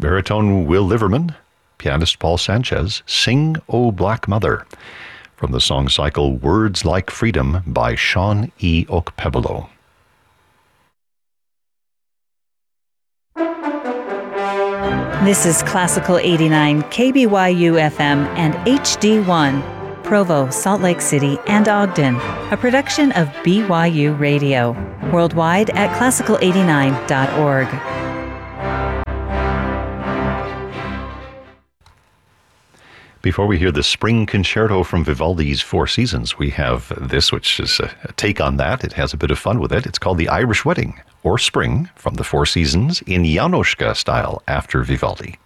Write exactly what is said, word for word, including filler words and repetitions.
baritone Will Liverman, pianist Paul Sanchez, Sing, O Black Mother, from the song cycle Words Like Freedom by Sean E. Okpebolo. This is Classical eighty-nine, K B Y U F M and H D one, Provo, Salt Lake City, and Ogden, a production of B Y U Radio, worldwide at classical eighty-nine dot org. Before we hear the Spring Concerto from Vivaldi's Four Seasons, we have this, which is a, a take on that. It has a bit of fun with it. It's called The Irish Wedding, or Spring, from the Four Seasons in Janoschka style after Vivaldi.